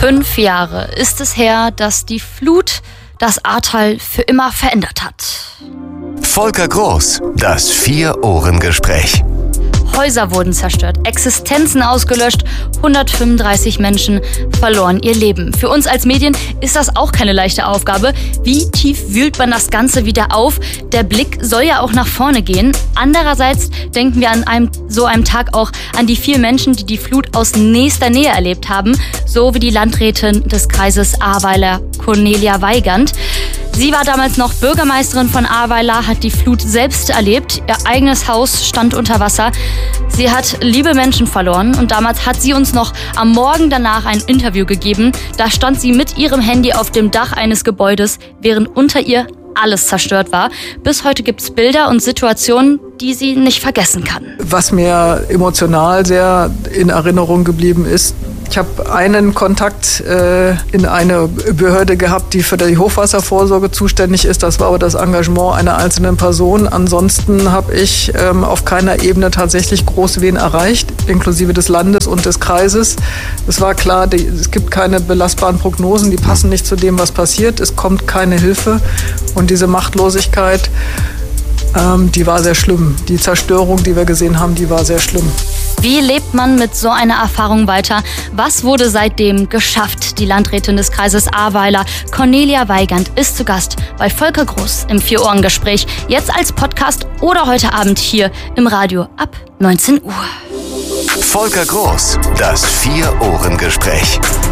5 Jahre ist es her, dass die Flut das Ahrtal für immer verändert hat. Volker Groß, das Vier-Ohren-Gespräch. Häuser wurden zerstört, Existenzen ausgelöscht, 135 Menschen verloren ihr Leben. Für uns als Medien ist das auch keine leichte Aufgabe. Wie tief wühlt man das Ganze wieder auf? Der Blick soll ja auch nach vorne gehen. Andererseits denken wir an so einem Tag auch an die vielen Menschen, die die Flut aus nächster Nähe erlebt haben, so wie die Landrätin des Kreises Ahrweiler, Cornelia Weigand. Sie war damals noch Bürgermeisterin von Ahrweiler, hat die Flut selbst erlebt. Ihr eigenes Haus stand unter Wasser. Sie hat liebe Menschen verloren und damals hat sie uns noch am Morgen danach ein Interview gegeben. Da stand sie mit ihrem Handy auf dem Dach eines Gebäudes, während unter ihr alles zerstört war. Bis heute gibt es Bilder und Situationen, die sie nicht vergessen kann. Was mir emotional sehr in Erinnerung geblieben ist, ich habe einen Kontakt in eine Behörde gehabt, die für die Hochwasservorsorge zuständig ist. Das war aber das Engagement einer einzelnen Person. Ansonsten habe ich auf keiner Ebene tatsächlich groß wen erreicht, inklusive des Landes und des Kreises. Es war klar, es gibt keine belastbaren Prognosen, die passen nicht zu dem, was passiert. Es kommt keine Hilfe und diese Machtlosigkeit, die war sehr schlimm. Die Zerstörung, die wir gesehen haben, die war sehr schlimm. Wie lebt man mit so einer Erfahrung weiter? Was wurde seitdem geschafft? Die Landrätin des Kreises Ahrweiler, Cornelia Weigand, ist zu Gast bei Volker Groß im Vier-Ohren-Gespräch. Jetzt als Podcast oder heute Abend hier im Radio ab 19 Uhr. Volker Groß, das Vier-Ohren-Gespräch.